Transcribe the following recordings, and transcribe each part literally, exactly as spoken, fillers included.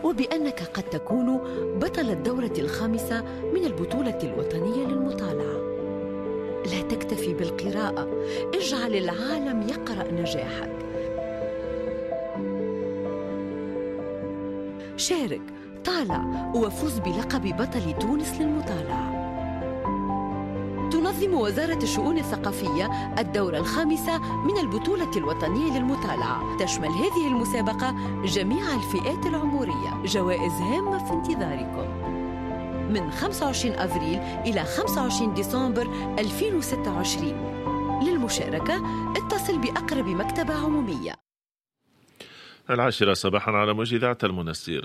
وبأنك قد تكون بطل الدورة الخامسة من البطولة الوطنية للمطالعة. لا تكتفي بالقراءة، اجعل العالم يقرأ نجاحك. شارك، طالع، وفوز بلقب بطل تونس للمطالعة. تنظم وزارة الشؤون الثقافية الدورة الخامسة من البطولة الوطنية للمطالعة. تشمل هذه المسابقة جميع الفئات العمرية. جوائز هامة في انتظاركم من خمسة وعشرين أفريل إلى خمسة وعشرين ديسمبر ألفين وستة وعشرين. للمشاركة اتصل بأقرب مكتبة عمومية. العاشرة صباحا على موجة إذاعة المنستير.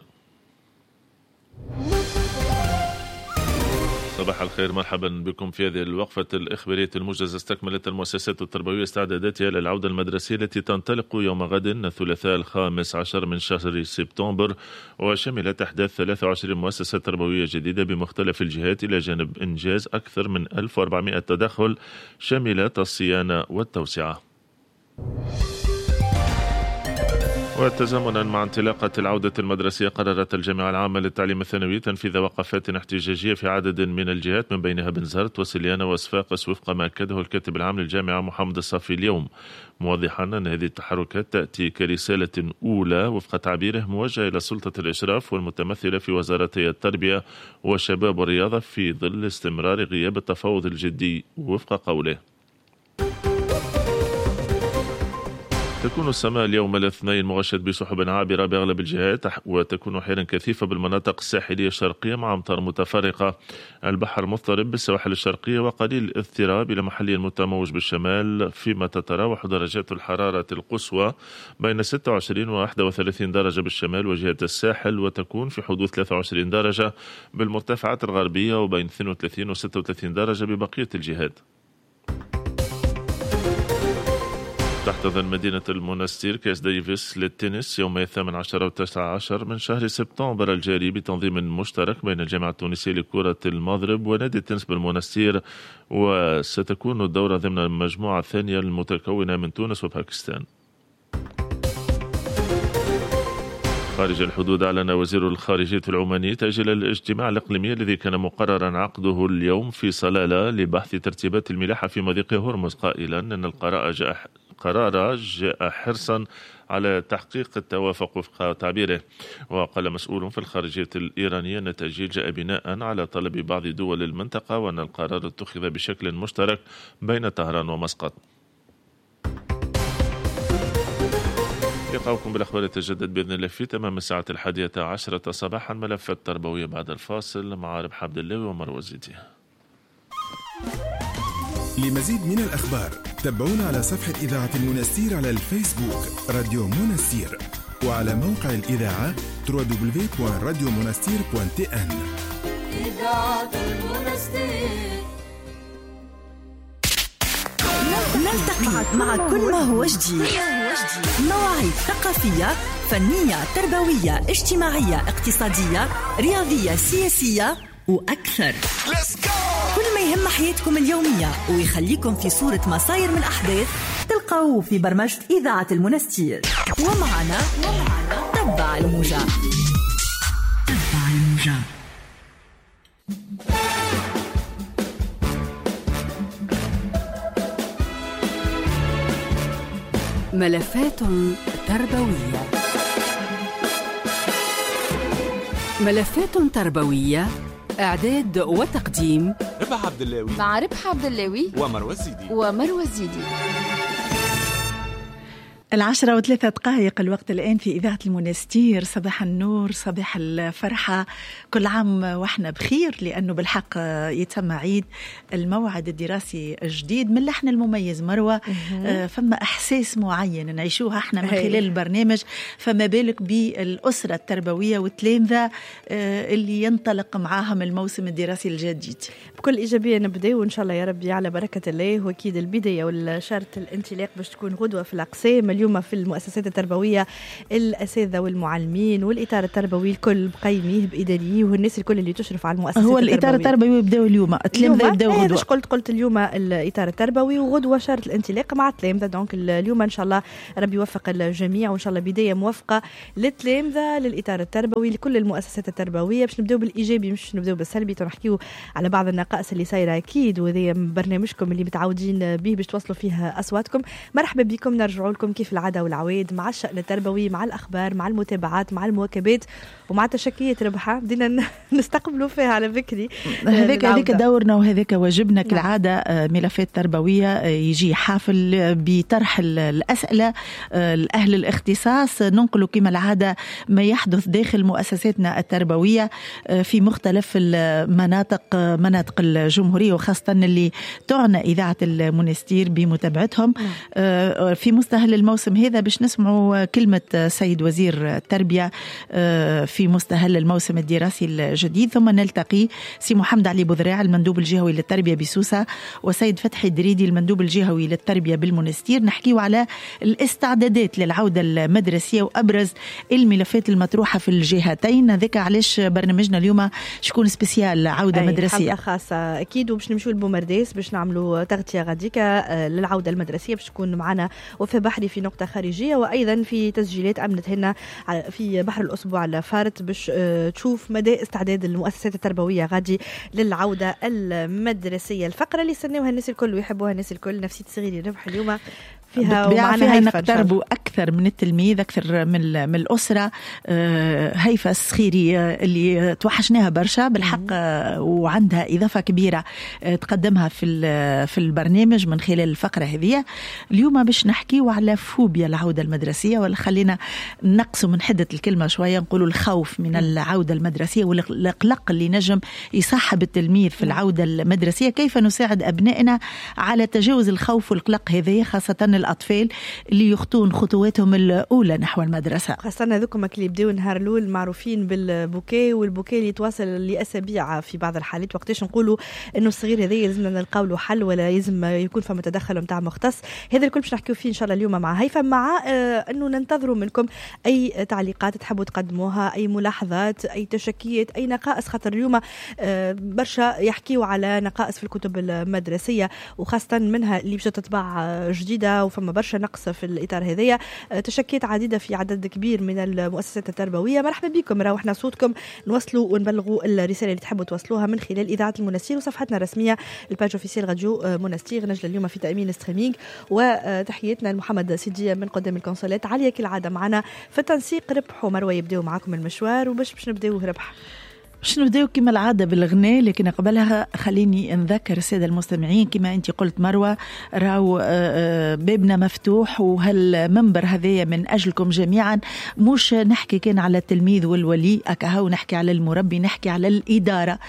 صباح الخير، مرحبا بكم في هذه الوقفة الإخبارية الموجزة. استكملت المؤسسات التربوية استعداداتها للعودة المدرسية التي تنطلق يوم غد الثلاثاء الخامس عشر من شهر سبتمبر، وشملت أحداث ثلاثة وعشرين مؤسسة تربوية جديدة بمختلف الجهات إلى جانب إنجاز أكثر من ألف وأربعمائة تدخل شاملات الصيانة والتوسعة. وتزامنا مع انطلاقة العودة المدرسية، قررت الجامعة العامة للتعليم الثانوي تنفيذ وقفات احتجاجية في عدد من الجهات من بينها بنزرت وسليانة وصفاقس، وفق ما أكده الكاتب العام للجامعة محمد الصافي اليوم، موضحا أن هذه التحركات تأتي كرسالة أولى وفق تعبيره موجهة إلى سلطة الإشراف والمتمثلة في وزارتي التربية والشباب والرياضة في ظل استمرار غياب التفاوض الجدي. وفق قوله: تكون السماء اليوم الاثنين مغشت بسحب عابرة بأغلب الجهات، وتكون أحيانا كثيفة بالمناطق الساحلية الشرقية مع أمطار متفرقة. البحر مضطرب بالسواحل الشرقية وقليل اضطراب إلى محلي متموج بالشمال، فيما تتراوح درجات الحرارة القصوى بين ستة وعشرين و واحد وثلاثين درجة بالشمال وجهة الساحل، وتكون في حدود ثلاثة وعشرين درجة بالمرتفعات الغربية وبين اثنين وثلاثين و ستة وثلاثين درجة ببقية الجهات. تحتضن مدينة المنستير كأس ديفيس للتنس يوم الثامن عشر والتاسع عشر من شهر سبتمبر الجاري بتنظيم مشترك بين الجامعة التونسية لكرة المضرب ونادي التنس بالمنستير، وستكون الدورة ضمن المجموعة الثانية المتكونة من تونس وباكستان. خارج الحدود، أعلن وزير الخارجية العماني تأجيل الاجتماع الإقليمي الذي كان مقررا عقده اليوم في صلالة لبحث ترتيبات الملاحة في مضيق هرمز، قائلا أن القرار جاء قرار جاء حرصا على تحقيق التوافق وفق تعبيره. وقال مسؤول في الخارجية الإيرانية أن التأجيل جاء بناء على طلب بعض دول المنطقة، وأن القرار اتخذ بشكل مشترك بين طهران ومسقط. لقاؤكم بالأخبار يتجدد بإذن الله في تمام الساعة الحادية عشرة صباحا. ملفات تربوية بعد الفاصل مع ربح عبد الله ومروة زيدي. لمزيد من الأخبار تابعونا على صفحة إذاعة المنستير على الفيسبوك راديو منستير، وعلى موقع الإذاعة دبليو دبليو دبليو دوت راديو منستير دوت تي إن. إذاعة المنستير نلتقي مع كل ما هو جديد، مواعيد ثقافية، فنية، تربوية، اجتماعية، اقتصادية، رياضية، سياسية وأكثر. كل ما يهم حياتكم اليومية ويخليكم في صورة مصاير من أحداث تلقوه في برمجة إذاعة المنستير. ومعنا تبع الموجة. تبع الموجة. ملفات تربوية. ملفات تربوية، إعداد وتقديم ربح عبد اللاوي مع ربح عبد اللاوي ومروة زيدي ومروة زيدي. العشرة وثلاثة دقائق الوقت الآن في إذاعة المنستير. صباح النور، صباح الفرحة، كل عام وإحنا بخير، لأنه بالحق يتم عيد الموعد الدراسي الجديد من اللحن المميز مروة. آه فما إحساس معين نعيشوها إحنا من خلال البرنامج، فما بالك بالأسرة التربوية والتلامذة آه اللي ينطلق معاهم الموسم الدراسي الجديد. بكل إيجابية نبدأ وإن شاء الله يا ربي على بركة الله. وأكيد البداية والشرط الانطلاق باش تكون غدوة في الأقسام. اليوم في المؤسسات التربويه الاساتذه والمعلمين والاطار التربوي الكل مقيميه باداريه والناس الكل اللي تشرف على المؤسسات هو التربويه. الاطار التربوي يبداو اليوم التلامذه يبداو غدوه. هذا قلت قلت اليوم الاطار التربوي وغدوه شهر الانطلاق مع التلامذه. دونك اليوم ان شاء الله ربي يوفق الجميع وان شاء الله بدايه موفقه للتلامذه للاطار التربوي لكل المؤسسات التربويه. باش نبداو بالايجابي مش نبداو بالسلبي، تنحكيو على بعض النقائص اللي صايره اكيد، وهذا برنامجكم اللي متعودين به باش توصلوا فيه اصواتكم. مرحبا بكم، نرجعوا لكم كيف العاده والعواد مع الشأن التربوي، مع الاخبار، مع المتابعات، مع المواكبات ومع تشكيات ربحه بدينا نستقبلوا فيها على بكري. هذاك هذاك دورنا وهذاك واجبنا كالعاده. ملفات تربويه يجي حافل بطرح الاسئله الاهل الاختصاص، ننقلوا كما العاده ما يحدث داخل مؤسساتنا التربويه في مختلف المناطق مناطق الجمهوريه، وخاصه اللي تعنى اذاعه المونستير بمتابعتهم. في مستهل الموسم هذا باش نسمعوا كلمه سيد وزير التربيه في مستهل الموسم الدراسي الجديد، ثم نلتقي سي محمد علي بوذراع المندوب الجهوي للتربيه بسوسه وسيد فتحي الدريدي المندوب الجهوي للتربيه بالمونستير، نحكيوا على الاستعدادات للعوده المدرسيه وابرز الملفات المطروحه في الجهتين. هذاك علاش برنامجنا اليوم شكون سبيسيال عوده مدرسيه خاصه اكيد، وباش نمشيو لبومرديس باش نعملوا تغطيه غاديكا للعوده المدرسيه، باش تكون معنا وفاء بحري في نقطه خارجيه، وايضا في تسجيلات امنت هنا في بحر الاسبوع الفارط باش تشوف مدى استعداد المؤسسات التربويه غادي للعوده المدرسيه. الفقره اللي استناوها الناس الكل ويحبوها الناس الكل، نفسيه صغيري ربح اليوم فيها فيها نقتربوا أكثر من التلميذ، أكثر من من الأسرة. هيفا الصخيري اللي توحشناها برشا بالحق وعندها إضافة كبيرة تقدمها في في البرنامج من خلال الفقرة هذه. اليوم باش نحكيوا على فوبيا العودة المدرسية، ولا خلينا نقصوا من حدة الكلمة شوية، نقولوا الخوف من العودة المدرسية والقلق اللي نجم يصاحب التلميذ في العودة المدرسية. كيف نساعد أبنائنا على تجاوز الخوف والقلق هذه، خاصة الأطفال اللي يخطون خطواتهم الأولى نحو المدرسة، خاصة هذوكم اللي يبداو نهار الأول معروفين بالبوكي، والبوكي اللي يتواصل لأسابيع في بعض الحالات. وقتاش نقولوا إنه الصغير هذا يلزمنا نلقاو له حل، ولا يلزم يكون فما تدخل متاع مختص. هذا الكل باش نحكيو فيه إن شاء الله اليوم مع هيفا، مع آه إنه ننتظروا منكم أي تعليقات تحبوا تقدموها، أي ملاحظات، أي تشكيات، أي نقائص، خاطر اليوم آه برشا يحكيوا على نقائص في الكتب المدرسية، وخاصة منها اللي باش تطبع جديدة، وفما برشا نقص في الإطار هذايا. تشكيت عديدة في عدد كبير من المؤسسات التربوية. مرحبا بكم، راهو احنا صوتكم نوصلوا ونبلغوا الرسالة اللي تحبوا توصلوها من خلال إذاعة المونستير وصفحتنا الرسمية الباج اوفيسيال راديو مونستير. نجل اليوم في تأمين ستريمينج، وتحياتنا لمحمد سيدية من قدام الكونسولات. عليا كالعادة معنا في التنسيق ربح ومروة يبداو معكم المشوار، وباش باش نبداو ربح باش نبداو كما العادة بالغناء، لكن قبلها خليني نذكر السادة المستمعين كما أنت قلت مروة، راو بابنا مفتوح، وهالمنبر هذايا من أجلكم جميعا. مش نحكي كان على التلميذ والولي أكهو، نحكي على المربي، نحكي على الإدارة.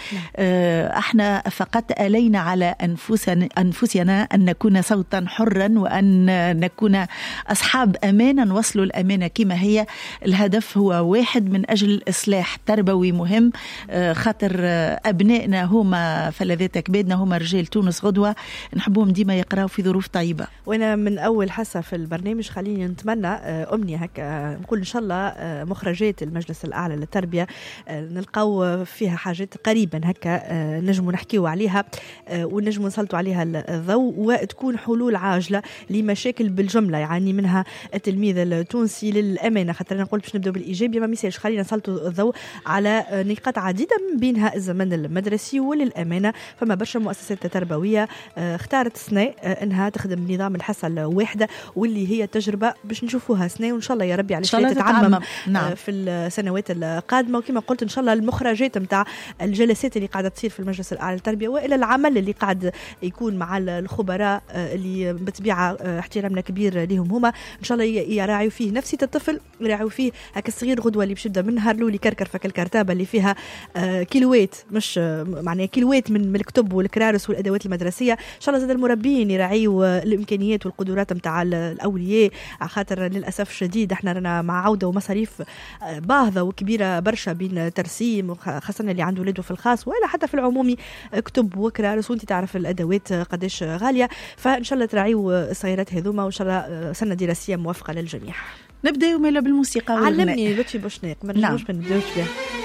احنا فقط ألينا على أنفسنا, أنفسنا أن نكون صوتا حرا، وأن نكون أصحاب أمانة، نوصلوا الأمانة كما هي. الهدف هو واحد، من أجل إصلاح تربوي مهم، خاطر أبنائنا هما فلذات كبادنا، هما رجال تونس غدوة، نحبوهم ديما يقراوا في ظروف طيبة. وأنا من أول حصة في البرنامج خليني نتمنى أمنية هكا، نقول إن شاء الله مخرجات المجلس الأعلى للتربية نلقاو فيها حاجات قريبا هكا نجموا نحكيوا عليها ونجموا نسلطوا عليها الضوء، وتكون حلول عاجلة لمشاكل بالجملة يعني منها التلميذ التونسي للأمانة. خاطر أنا نقول باش نبدأ بالإيجابي، ما ميسالش خلينا نسلطوا الضوء على نقاط عديدة من بينها الزمن المدرسي وللأمانة. فما برشا مؤسسات تربوية اختارت سنة انها تخدم نظام الحصة الواحدة، واللي هي تجربة باش نشوفوها سنة، وان شاء الله يا ربي على شيء تتعمم نعم. في السنوات القادمة. وكما قلت ان شاء الله المخرجات متاع الجلسات اللي قاعدة تصير في المجلس الأعلى للتربية، والى العمل اللي قاعد يكون مع الخبراء اللي بطبيعة احترامنا كبير لهم هما، ان شاء الله يراعيوا فيه نفسية الطفل، يراعيوا فيه هكا الصغير غدوة اللي باش يبدا من نهار الاول يكركر فك الكرتابة اللي فيها كيلوات، مش معناها كيلوات من الكتب والكرارس والادوات المدرسيه. ان شاء الله زاد المربين يراعيوا الامكانيات والقدرات نتاع الاولياء، خاطر للاسف الشديد احنا رانا مع عوده ومصاريف باهظه وكبيره برشا بين ترسيم خاصه اللي عنده ولاده في الخاص ولا حتى في العمومي كتب وكرارس، وانت تعرف الادوات قداش غاليه. فان شاء الله تراعيوا الصغيرات هذوما، وان شاء الله سنه دراسيه موفقه للجميع. نبدا يوميلا بالموسيقى. علمني لطفي بوشناق ما نجموش ما نبداوش بها.